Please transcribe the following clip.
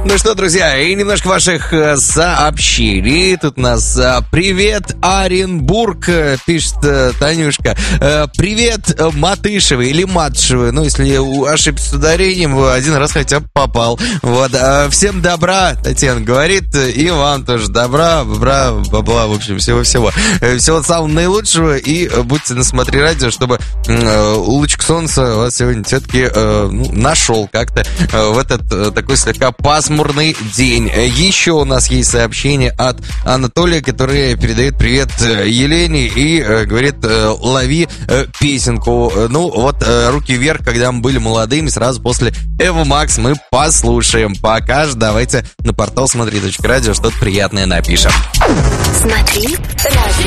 Ну что, друзья, и немножко ваших сообщений. Тут у нас привет, Оренбург, пишет Танюшка. Привет, Матышевы или Матшевы. Ну, если ошибся с ударением, один раз хотя бы попал. Вот. Всем добра, Татьяна говорит, и вам тоже добра, бабла, в общем, всего-всего. Всего самого наилучшего, и будьте на Смотри Радио, чтобы лучик солнца вас сегодня все-таки нашел как-то в этот такой слегка пасмурный день. Еще у нас есть сообщение от Анатолия, который передает привет Елене и говорит: лови песенку. Ну вот, руки вверх, когда мы были молодыми, сразу после Эва Макс мы послушаем. Пока же давайте на портал смотри.радио что-то приятное напишем. Смотри радио.